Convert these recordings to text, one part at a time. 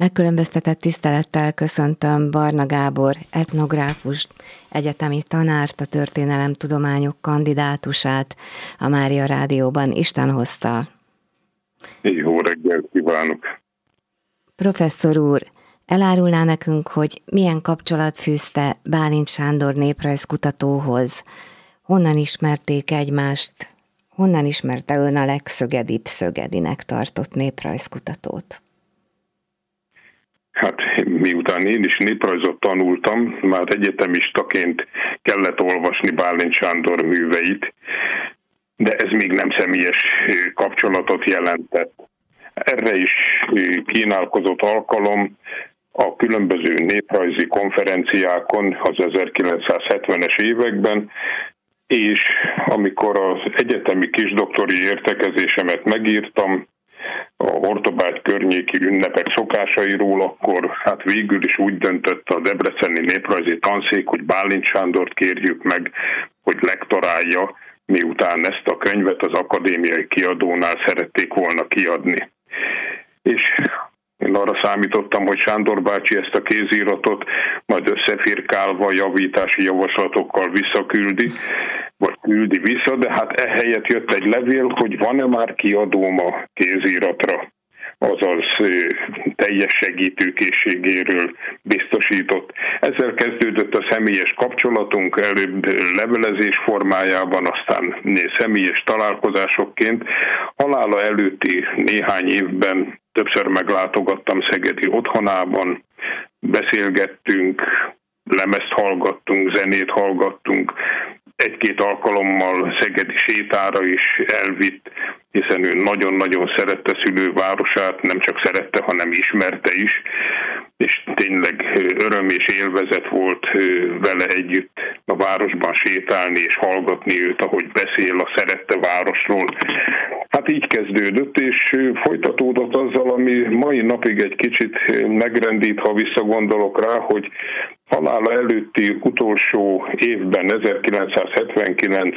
Megkülönböztetett tisztelettel köszöntöm Barna Gábor etnográfust, egyetemi tanárt, a történelemtudományok kandidátusát, a Mária Rádióban. Isten hozta. Jó reggelt kívánok! Professzor úr, elárulná nekünk, hogy milyen kapcsolat fűzte Bálint Sándor néprajzkutatóhoz? Honnan ismerték egymást? Honnan ismerte ön a legszögedibb szögedinek tartott néprajzkutatót? Hát miután én is néprajzot tanultam, már egyetemistaként kellett olvasni Bálint Sándor műveit, de ez még nem személyes kapcsolatot jelentett. Erre is kínálkozott alkalom a különböző néprajzi konferenciákon az 1970-es években, és amikor az egyetemi kisdoktori értekezésemet megírtam a Hortobágy környéki ünnepek szokásairól, akkor hát végül is úgy döntött a debreceni néprajzi tanszék, hogy Bálint Sándort kérjük meg, hogy lektorálja, miután ezt a könyvet az akadémiai kiadónál szerették volna kiadni. És én arra számítottam, hogy Sándor bácsi ezt a kéziratot majd összefirkálva javítási javaslatokkal visszaküldi, vagy küldi vissza, de hát ehelyett jött egy levél, hogy van-e már kiadóm a kéziratra, azaz teljes segítőkészségéről biztosított. Ezzel kezdődött a személyes kapcsolatunk, előbb levelezés formájában, aztán személyes találkozásokként. Halála előtti néhány évben többször meglátogattam szegedi otthonában, beszélgettünk, lemezt hallgattunk, zenét hallgattunk, egy-két alkalommal szegedi sétára is elvitt, hiszen ő nagyon-nagyon szerette szülővárosát, nem csak szerette, hanem ismerte is, és tényleg öröm és élvezet volt vele együtt a városban sétálni és hallgatni őt, ahogy beszél a szerette városról. Hát így kezdődött, és folytatódott azzal, ami mai napig egy kicsit megrendít, ha visszagondolok rá, hogy halála előtti utolsó évben, 1979.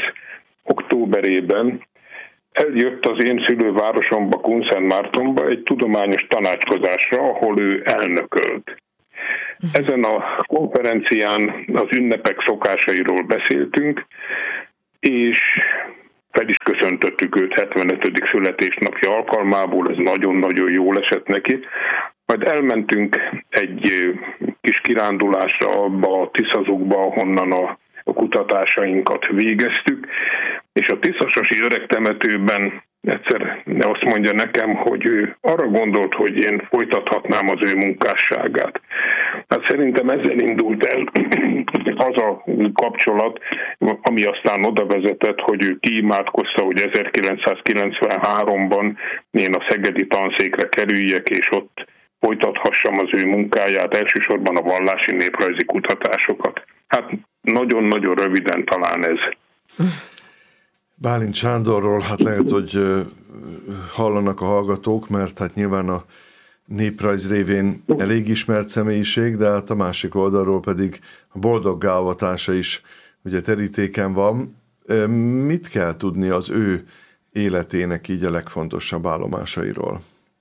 októberében eljött az én szülővárosomba, Kunszentmártonba egy tudományos tanácskozásra, ahol ő elnökölt. Ezen a konferencián az ünnepek szokásairól beszéltünk, és fel is köszöntöttük őt 75. születésnapja alkalmából, ez nagyon-nagyon jól esett neki. Majd elmentünk egy kis kirándulásra abba a Tiszazukba, ahonnan a kutatásainkat végeztük, és a Tiszasasi öregtemetőben egyszer azt mondja nekem, hogy ő arra gondolt, hogy én folytathatnám az ő munkásságát. Hát szerintem ezzel indult el az a kapcsolat, ami aztán oda vezetett, hogy ő kiimádkozta, hogy 1993-ban én a szegedi tanszékre kerüljek, és ott folytathassam az ő munkáját, elsősorban a vallási néprajzi kutatásokat. Hát nagyon-nagyon röviden talán ez. Bálint Sándorról hát lehet, hogy hallanak a hallgatók, mert hát nyilván a néprajz révén elég ismert személyiség, de hát a másik oldalról pedig a boldoggá avatása is ugye terítéken van. Mit kell tudni az ő életének így a legfontosabb állomásairól?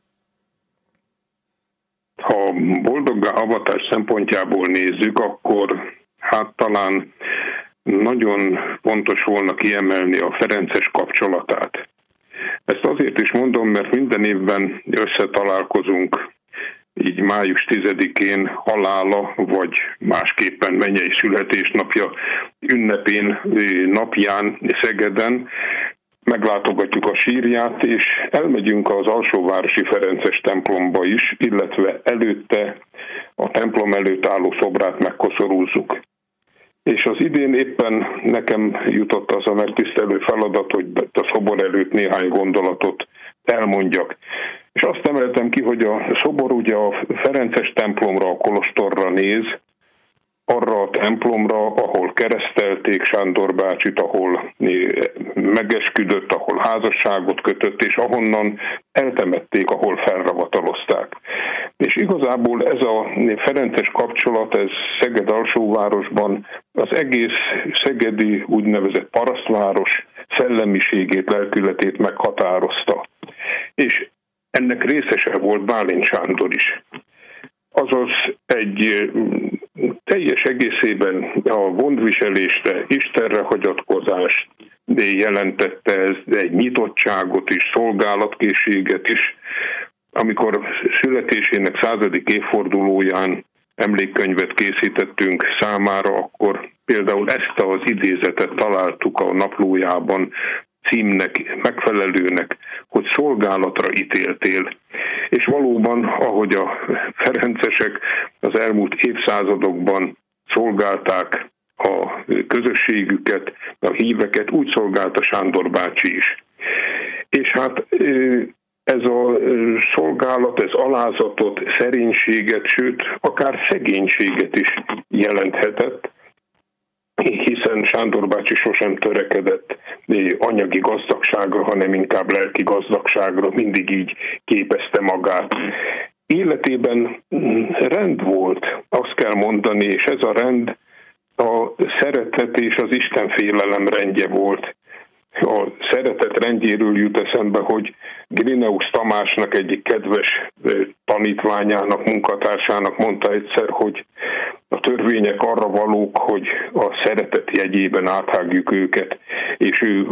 Ha boldoggá avatás szempontjából nézzük, akkor hát talán nagyon fontos volna kiemelni a ferences kapcsolatát. Ezt azért is mondom, mert minden évben összetalálkozunk, így május 10-én halála, vagy másképpen mennyei születésnapja ünnepén, napján Szegeden, meglátogatjuk a sírját, és elmegyünk az Alsóvárosi Ferences templomba is, illetve előtte a templom előtt álló szobrát megkoszorúzzuk. És az idén éppen nekem jutott az a megtisztelő feladat, hogy a szobor előtt néhány gondolatot elmondjak. És azt emeltem ki, hogy a szobor ugye a Ferences templomra, a kolostorra néz, arra a templomra, ahol keresztelték Sándor bácsit, ahol megesküdött, ahol házasságot kötött, és ahonnan eltemették, ahol felravatalozták. És igazából ez a ferences kapcsolat, ez Szeged alsóvárosban az egész szegedi úgynevezett parasztváros szellemiségét, lelkületét meghatározta. És ennek részese volt Bálint Sándor is. azaz egy teljes egészében a gondviselésre, Istenre hagyatkozást jelentette ez, egy nyitottságot is, szolgálatkészséget is. Amikor születésének 100. évfordulóján emlékkönyvet készítettünk számára, akkor például ezt az idézetet találtuk a naplójában címnek, megfelelőnek, hogy szolgálatra ítéltél. És valóban, ahogy a ferencesek az elmúlt évszázadokban szolgálták a közösségüket, a híveket, úgy szolgálta Sándor bácsi is. És hát ez a szolgálat, ez alázatot, szerénységet, sőt, akár szegénységet is jelenthetett, hiszen Sándor bácsi sosem törekedett anyagi gazdagságra, hanem inkább lelki gazdagságra, mindig így képezte magát. Életében rend volt, azt kell mondani, és ez a rend a szeretet és az istenfélelem rendje volt. A szeretet rendjéről jut eszembe, hogy Grineusz Tamásnak, egyik kedves tanítványának, munkatársának mondta egyszer, hogy a törvények arra valók, hogy a szeretet jegyében áthágjuk őket, és ő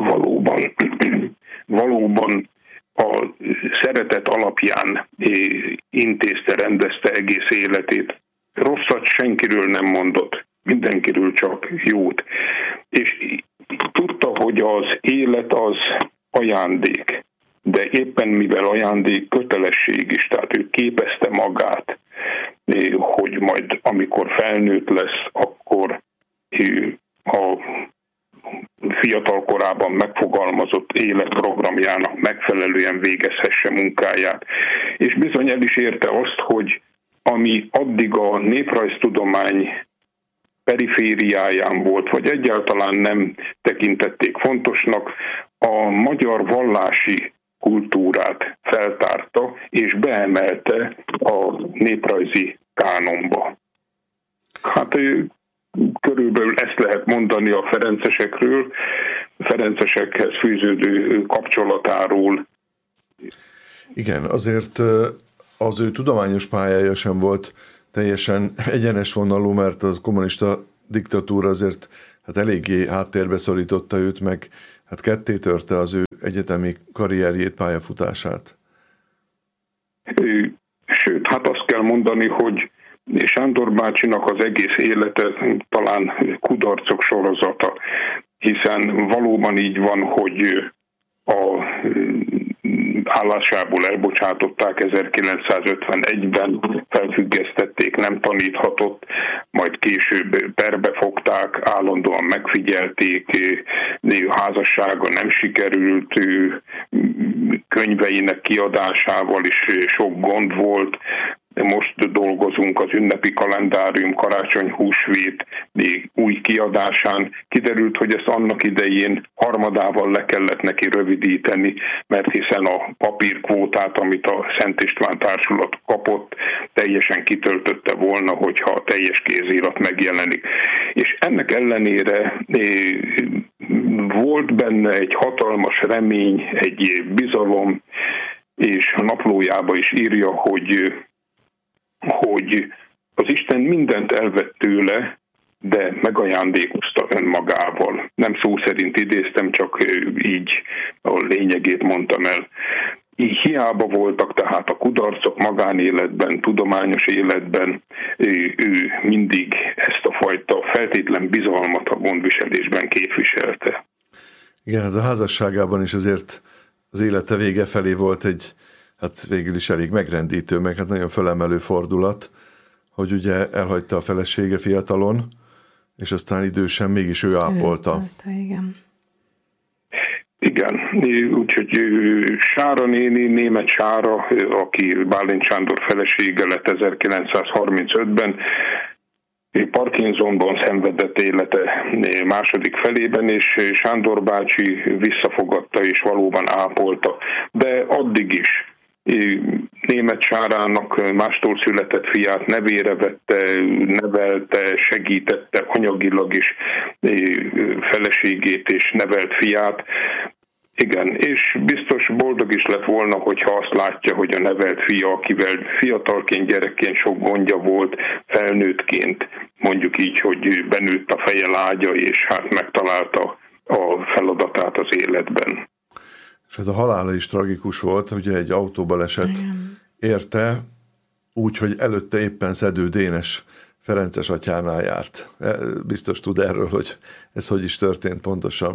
valóban a szeretet alapján intézte, rendezte egész életét. Rosszat senkiről nem mondott, mindenkiről csak jót. És tudta, hogy az élet az ajándék, de éppen mivel ajándék, kötelesség is, tehát ő képezte magát, hogy majd amikor felnőtt lesz, akkor a fiatal korában megfogalmazott életprogramjának megfelelően végezhesse munkáját. És bizony el is érte azt, hogy ami addig a néprajztudomány perifériáján volt, vagy egyáltalán nem tekintették fontosnak, a magyar vallási kultúrát feltárta és beemelte a néprajzi kánonba. Hát körülbelül ezt lehet mondani a ferencesekről, a ferencesekhez fűződő kapcsolatáról. Igen, azért az ő tudományos pályája sem volt teljesen egyenes vonalú, mert az kommunista diktatúra azért hát eléggé háttérbe szorította őt, meg hát ketté törte az ő egyetemi karrierjét, pályafutását. Sőt, hát azt kell mondani, hogy Sándor bácsinak az egész élete talán kudarcok sorozata, hiszen valóban így van, hogy a állásából elbocsátották 1951-ben, felfüggesztették, nem taníthatott, majd később perbe fogták, állandóan megfigyelték, házassága nem sikerült, könyveinek kiadásával is sok gond volt. Most dolgozunk az ünnepi kalendárium, karácsony, húsvét új kiadásán. Kiderült, hogy ezt annak idején harmadával le kellett neki rövidíteni, mert hiszen a papírkvótát, amit a Szent István Társulat kapott, teljesen kitöltötte volna, hogyha a teljes kézirat megjelenik. És ennek ellenére volt benne egy hatalmas remény, egy bizalom, és a naplójába is írja, hogy az Isten mindent elvett tőle, de megajándékozta önmagával. Nem szó szerint idéztem, csak így a lényegét mondtam el. Így hiába voltak tehát a kudarcok magánéletben, tudományos életben, ő mindig ezt a fajta feltétlen bizalmat a gondviselésben képviselte. Igen, ez a házasságában is azért az élete vége felé volt egy, hát végül is elég megrendítő, meg hát nagyon fölemelő fordulat, hogy ugye elhagyta a felesége fiatalon, és aztán idősen mégis ő ápolta. Igen, úgyhogy Sára néni, német Sára, aki Bálint Sándor felesége lett 1935-ben, Parkinsonban szenvedett élete második felében, és Sándor bácsi visszafogadta és valóban ápolta. De addig is német Sárának mástól született fiát nevére vette, nevelte, segítette anyagilag is feleségét és nevelt fiát, Igen, és biztos boldog is lett volna, hogyha azt látja, hogy a nevelt fia, akivel fiatalként, gyerekként sok gondja volt, felnőttként, mondjuk így, hogy benőtt a feje lágya, és hát megtalálta a feladatát az életben. És hát a halála is tragikus volt, ugye egy autóbaleset érte, úgy, hogy előtte éppen Szedő Dénes Ferences atyánál járt. Biztos tud erről, hogy ez hogy is történt pontosan.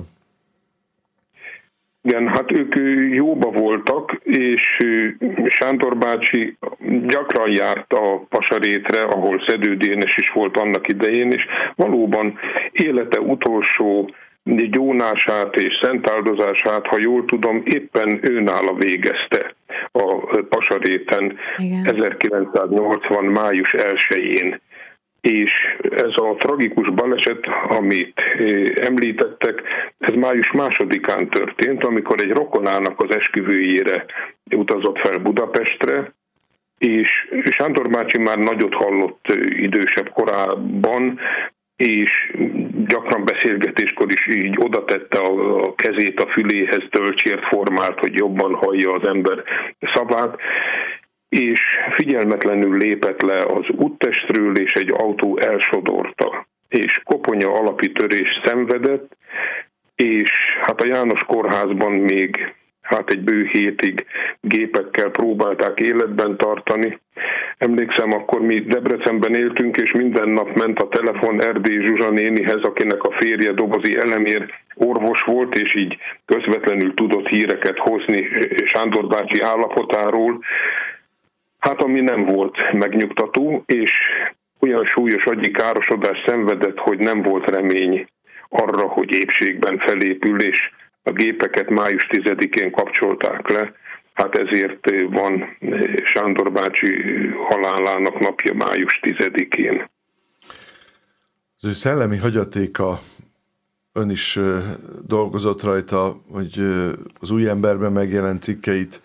Igen, hát ők jóba voltak, és Sándor bácsi gyakran járt a Pasarétre, ahol Szedő Dénes is volt annak idején, és valóban élete utolsó gyónását és szentáldozását, ha jól tudom, éppen őnála végezte a Pasaréten. Igen. 1980. május 1-én. És ez a tragikus baleset, amit említettek, ez május 2-án történt, amikor egy rokonának az esküvőjére utazott fel Budapestre, és Sándor bácsi már nagyot hallott idősebb korában, és gyakran beszélgetéskor is így oda tette a kezét a füléhez, tölcsért formált, hogy jobban hallja az ember szavát, és figyelmetlenül lépett le az úttestről, és egy autó elsodorta, és koponya alapi törést szenvedett, és hát a János kórházban még egy bő hétig gépekkel próbálták életben tartani. Emlékszem, akkor mi Debrecenben éltünk, és minden nap ment a telefon Erdély Zsuzsa nénihez, akinek a férje Dobozi Elemér orvos volt, és így közvetlenül tudott híreket hozni Sándor bácsi állapotáról. Hát ami nem volt megnyugtató, és olyan súlyos agyi károsodást szenvedett, hogy nem volt remény arra, hogy épségben felépül, és a gépeket május 10-én kapcsolták le. Hát ezért van Sándor bácsi halálának napja május 10-én. Az ő szellemi hagyatéka, ön is dolgozott rajta, hogy az Új Emberben megjelent cikkeit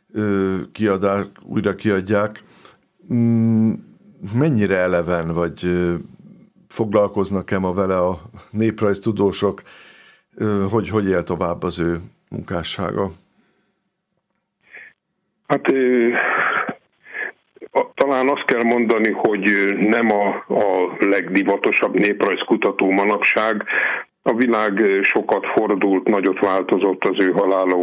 újra kiadják. Mennyire eleven, vagy foglalkoznak-e ma vele a néprajztudósok, hogy él tovább az ő munkássága? Hát talán azt kell mondani, hogy nem a legdivatosabb néprajzkutató manapság. A világ sokat fordult, nagyot változott az ő halála